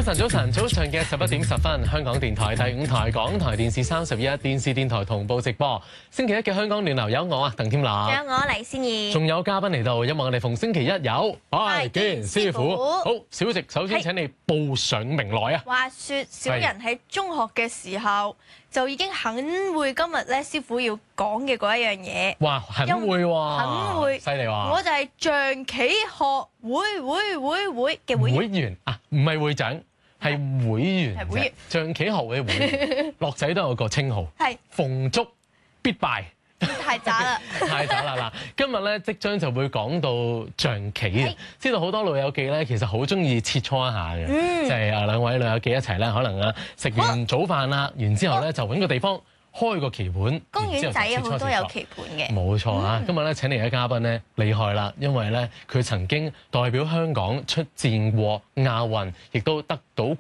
早晨嘅11:10，香港電台第5台、港台電視31、電視電台同步直播。星期一嘅香港暖流有我啊，鄧添樂， 有我黎仙兒， 仲有嘉賓嚟到，因為我哋逢星期一有拜見師傅。好，小食首先請你報上名來啊！ 話說小人喺中學嘅時候就已經很會今日咧師傅要講嘅嗰一樣嘢。 哇，很會喎， 很會， 犀利喎！ 我就係象棋學會嘅會員。 會員啊，唔係會長，係會員。 係會員。 象棋學會會員，樂仔都有個稱號， 係逢竹必敗。 太渣啦！ 太渣啦！嗱，今日咧即將就會講到象棋啊，知道好多老友記咧，其實好中意切磋一下嘅，即係啊兩位老友記一齊咧，可能啊食完早飯啦，然之後咧就揾個地方開個棋盤， 公園仔有好多有棋盤嘅。 冇錯啊！今日咧請嚟嘅嘉賓咧厲害啦，因為咧佢曾經代表香港出戰過亞運，亦都得到